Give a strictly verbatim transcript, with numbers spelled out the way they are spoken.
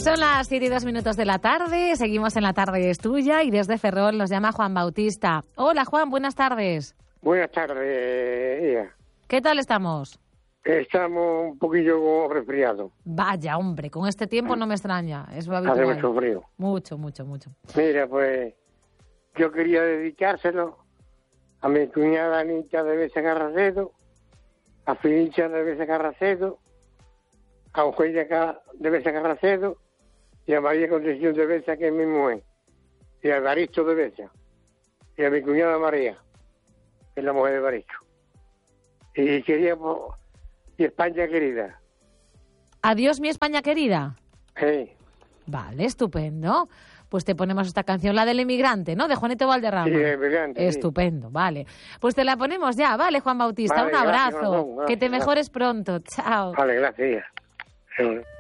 Son las siete y dos minutos de la tarde, seguimos en La Tarde es Tuya y desde Ferrol nos llama Juan Bautista. Hola Juan, buenas tardes. Buenas tardes, Ia. ¿Qué tal estamos? Estamos un poquillo resfriados. Vaya, hombre, con este tiempo no me extraña, es habitual. Hace mucho frío. Mucho, mucho, mucho. Mira, pues yo quería dedicárselo a mi cuñada Anita de Besa Carracedo, a Finicha de Besa Carracedo, a Eugenia de Besa Carracedo y a María Concepción de Besa, que es mi mujer, y a Baristo de Besa, y a mi cuñada María, que es la mujer de Baristo. Y quería, pues, y España querida. Adiós, mi España querida. Sí. Vale, estupendo. Pues te ponemos esta canción, la del emigrante, ¿no? De Juanito Valderrama. Sí, el emigrante. Estupendo, sí. Vale. Pues te la ponemos ya, ¿vale, Juan Bautista? Vale, Un abrazo. gracias, gracias, que te gracias. mejores pronto. Chao. Vale, gracias. Sí.